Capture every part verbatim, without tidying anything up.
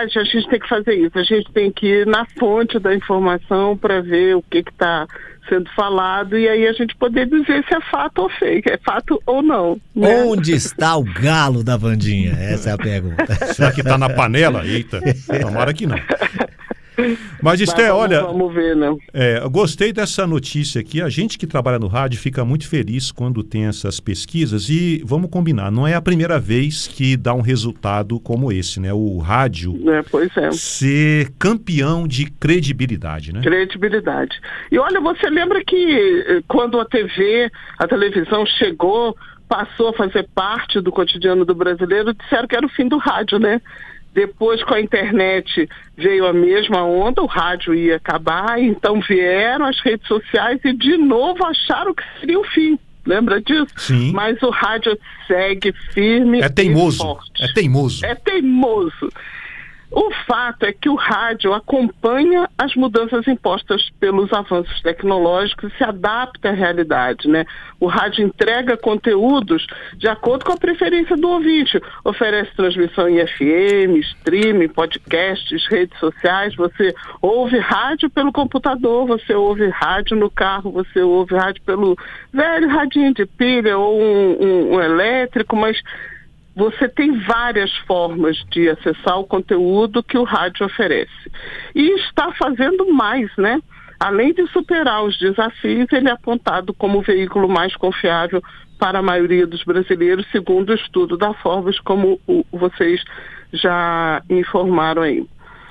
rádio, a gente tem que fazer isso. A gente tem que ir na fonte da informação para ver o que está sendo falado e aí a gente poder dizer se é fato ou fake, é fato ou não. Né? Onde está o galo da Wandinha? Essa é a pergunta. Será que está na panela? Eita, tomara que não. Mas, Esther, vamos, olha, vamos ver, né? é, eu gostei dessa notícia aqui. A gente que trabalha no rádio fica muito feliz quando tem essas pesquisas e vamos combinar, não é a primeira vez que dá um resultado como esse, né? O rádio é, pois é. ser campeão de credibilidade, né? Credibilidade. E olha, você lembra que quando a T V, a televisão chegou, passou a fazer parte do cotidiano do brasileiro, disseram que era o fim do rádio, né? Depois, com a internet, veio a mesma onda, o rádio ia acabar, então vieram as redes sociais e, de novo, acharam que seria o fim. Lembra disso? Sim. Mas o rádio segue firme é teimoso. e forte. É teimoso. É teimoso. O fato é que o rádio acompanha as mudanças impostas pelos avanços tecnológicos e se adapta à realidade, né? O rádio entrega conteúdos de acordo com a preferência do ouvinte. Oferece transmissão em F M, streaming, podcasts, redes sociais. Você ouve rádio pelo computador, você ouve rádio no carro, você ouve rádio pelo velho radinho de pilha ou um, um, um elétrico, mas você tem várias formas de acessar o conteúdo que o rádio oferece. E está fazendo mais, né? Além de superar os desafios, ele é apontado como o veículo mais confiável para a maioria dos brasileiros, segundo o estudo da Forbes, como o, vocês já informaram aí.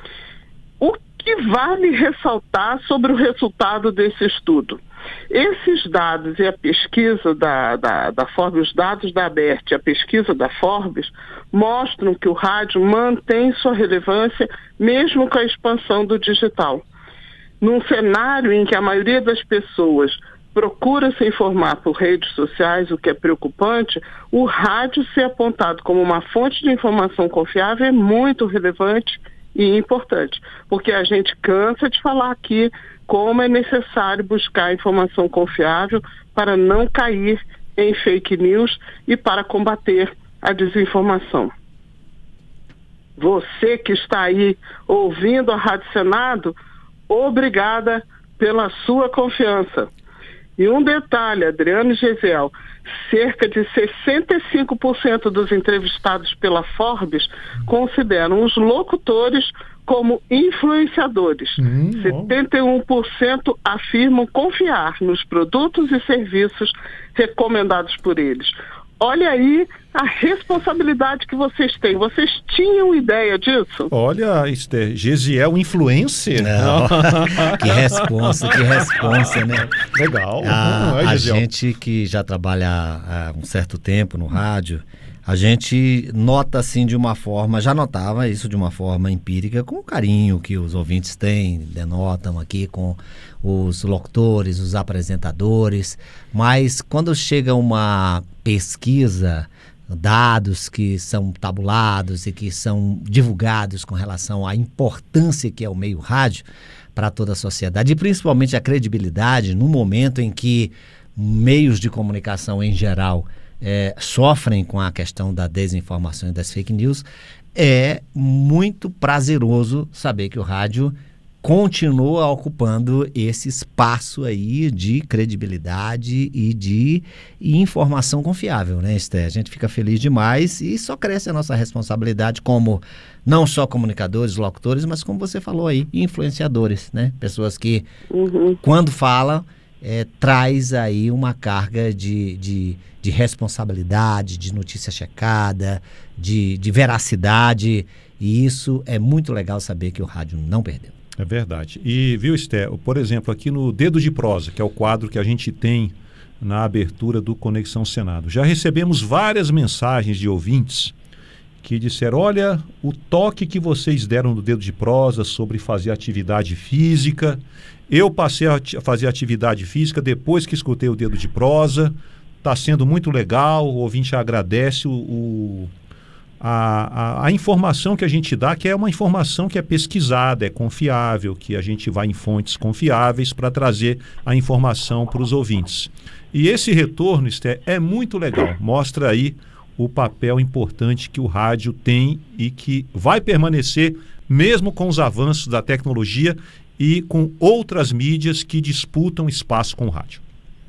O que vale ressaltar sobre o resultado desse estudo? Esses dados e a pesquisa da, da, da Forbes, os dados da ABERT e a pesquisa da Forbes mostram que o rádio mantém sua relevância mesmo com a expansão do digital. Num cenário em que a maioria das pessoas procura se informar por redes sociais, o que é preocupante, o rádio ser apontado como uma fonte de informação confiável é muito relevante e importante, porque a gente cansa de falar aqui como é necessário buscar informação confiável para não cair em fake news e para combater a desinformação. Você que está aí ouvindo a Rádio Senado, obrigada pela sua confiança. E um detalhe, Adriano e Gesiel, cerca de sessenta e cinco por cento dos entrevistados pela Forbes consideram os locutores como influenciadores. Hum, setenta e um por cento afirmam confiar nos produtos e serviços recomendados por eles. Olha aí a responsabilidade que vocês têm. Vocês tinham ideia disso? Olha, Esther, Gesiel influencer? Não. Que responsa, que responsa, né? Legal. A, é, a gente que já trabalha há um certo tempo no rádio, a gente nota assim de uma forma, já notava isso de uma forma empírica, com o carinho que os ouvintes têm, denotam aqui com os locutores, os apresentadores, mas quando chega uma pesquisa, dados que são tabulados e que são divulgados com relação à importância que é o meio rádio para toda a sociedade, e principalmente a credibilidade no momento em que meios de comunicação em geral É, sofrem com a questão da desinformação e das fake news, é muito prazeroso saber que o rádio continua ocupando esse espaço aí de credibilidade e de e informação confiável, né, Esther? A gente fica feliz demais e só cresce a nossa responsabilidade como não só comunicadores, locutores, mas como você falou aí, influenciadores, né? Pessoas que, uhum. quando falam, É, traz aí uma carga de, de, de responsabilidade, de notícia checada, de, de veracidade, e isso é muito legal saber que o rádio não perdeu. É verdade. E, viu, Esther, por exemplo, aqui no Dedo de Prosa, que é o quadro que a gente tem na abertura do Conexão Senado, já recebemos várias mensagens de ouvintes que disseram, olha, o toque que vocês deram no Dedo de Prosa sobre fazer atividade física, eu passei a fazer atividade física depois que escutei o Dedo de Prosa, está sendo muito legal, o ouvinte agradece o, o, a, a, a informação que a gente dá, que é uma informação que é pesquisada, é confiável, que a gente vai em fontes confiáveis para trazer a informação para os ouvintes. E esse retorno, Esther, é muito legal, mostra aí o papel importante que o rádio tem e que vai permanecer mesmo com os avanços da tecnologia e com outras mídias que disputam espaço com o rádio.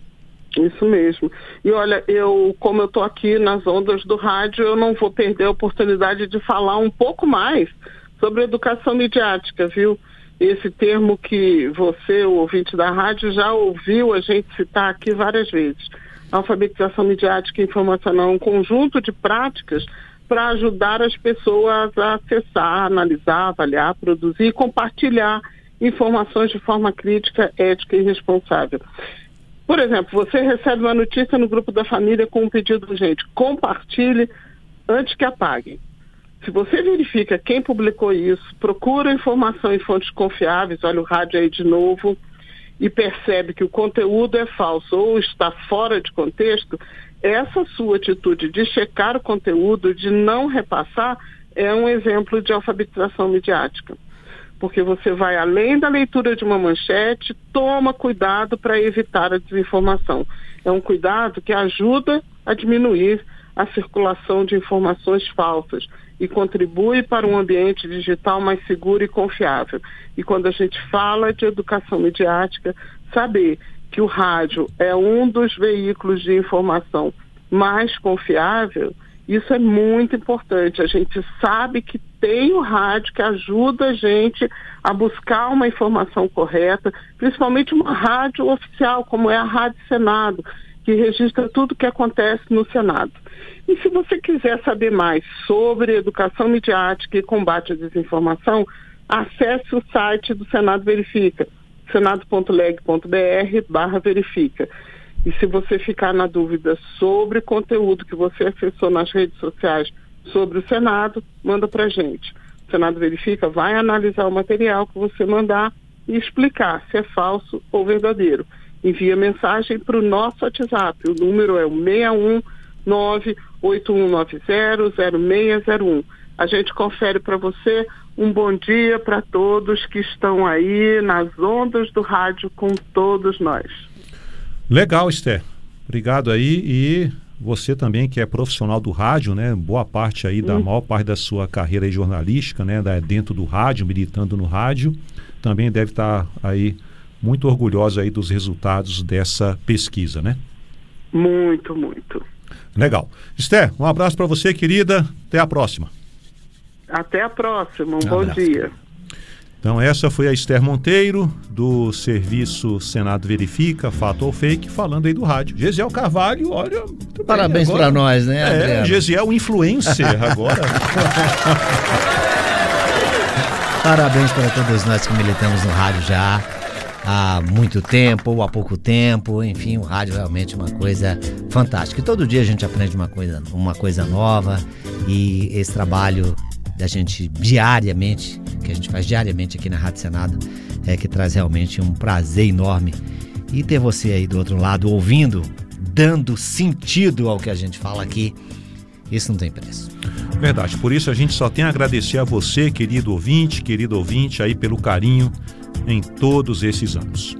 Isso mesmo. E olha, eu, como eu estou aqui nas ondas do rádio, eu não vou perder a oportunidade de falar um pouco mais sobre educação midiática, viu? Esse termo que você, o ouvinte da rádio, já ouviu a gente citar aqui várias vezes. A alfabetização midiática e informacional é um conjunto de práticas para ajudar as pessoas a acessar, analisar, avaliar, produzir e compartilhar informações de forma crítica, ética e responsável. Por exemplo, você recebe uma notícia no grupo da família com um pedido urgente. Compartilhe antes que apague. Se você verifica quem publicou isso, procura informação em fontes confiáveis, olha o rádio aí de novo, e percebe que o conteúdo é falso ou está fora de contexto, essa sua atitude de checar o conteúdo, de não repassar, é um exemplo de alfabetização midiática. Porque você vai além da leitura de uma manchete, toma cuidado para evitar a desinformação. É um cuidado que ajuda a diminuir a circulação de informações falsas e contribui para um ambiente digital mais seguro e confiável. E quando a gente fala de educação midiática, saber que o rádio é um dos veículos de informação mais confiável, isso é muito importante. A gente sabe que tem o rádio que ajuda a gente a buscar uma informação correta, principalmente uma rádio oficial, como é a Rádio Senado, que registra tudo o que acontece no Senado. E se você quiser saber mais sobre educação midiática e combate à desinformação, acesse o site do Senado Verifica, senado ponto leg ponto br barra verifica. E se você ficar na dúvida sobre o conteúdo que você acessou nas redes sociais sobre o Senado, manda pra gente. O Senado Verifica vai analisar o material que você mandar e explicar se é falso ou verdadeiro. Envia mensagem para o nosso WhatsApp. O número é o seis um nove oito um nove zero zero seis zero um. A gente confere para você. Um bom dia para todos que estão aí nas ondas do rádio com todos nós. Legal, Esther. Obrigado aí. E você também, que é profissional do rádio, né? Boa parte aí, da hum. maior parte da sua carreira aí jornalística, né? Da, dentro do rádio, militando no rádio, também deve estar aí muito orgulhosa aí dos resultados dessa pesquisa, né? Muito, muito. Legal. Esther, um abraço para você, querida. Até a próxima. Até a próxima. Um, um bom abraço. dia. Então essa foi a Esther Monteiro, do serviço Senado Verifica, Fato ou Fake, falando aí do rádio. Gesiel Carvalho, olha... Parabéns para nós, né, Adriano? É, Gesiel influencer agora. Parabéns para todos nós que militamos no rádio já há muito tempo ou há pouco tempo. Enfim, o rádio é realmente uma coisa fantástica. E todo dia a gente aprende uma coisa, uma coisa nova, e esse trabalho da gente diariamente, que a gente faz diariamente aqui na Rádio Senado, é que traz realmente um prazer enorme. E ter você aí do outro lado ouvindo, dando sentido ao que a gente fala aqui, isso não tem preço. Verdade, por isso a gente só tem a agradecer a você, querido ouvinte, querido ouvinte, aí pelo carinho em todos esses anos.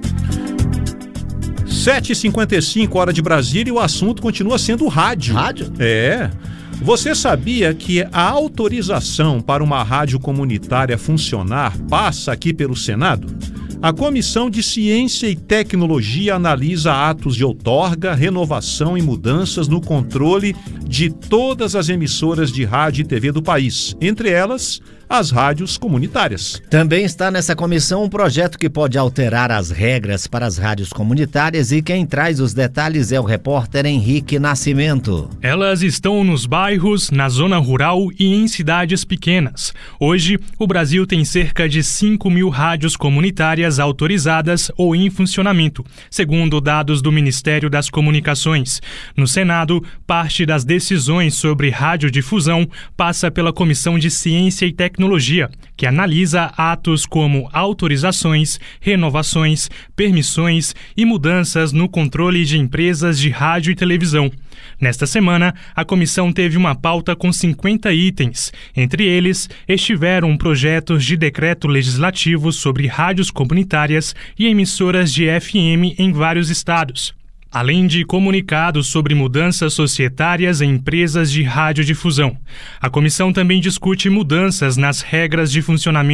sete e cinquenta e cinco, hora de Brasília, e o assunto continua sendo o rádio. Rádio? É. Você sabia que a autorização para uma rádio comunitária funcionar passa aqui pelo Senado? A Comissão de Ciência e Tecnologia analisa atos de outorga, renovação e mudanças no controle de todas as emissoras de rádio e T V do país, entre elas as rádios comunitárias. Também está nessa comissão um projeto que pode alterar as regras para as rádios comunitárias, e quem traz os detalhes é o repórter Henrique Nascimento. Elas estão nos bairros, na zona rural e em cidades pequenas. Hoje, o Brasil tem cerca de cinco mil rádios comunitárias autorizadas ou em funcionamento, segundo dados do Ministério das Comunicações. No Senado, parte das decisões sobre radiodifusão passa pela Comissão de Ciência e Tecnologia, que analisa atos como autorizações, renovações, permissões e mudanças no controle de empresas de rádio e televisão. Nesta semana, a comissão teve uma pauta com cinquenta itens. Entre eles, estiveram projetos de decreto legislativo sobre rádios comunitárias e emissoras de F M em vários estados, além de comunicados sobre mudanças societárias em empresas de radiodifusão. A comissão também discute mudanças nas regras de funcionamento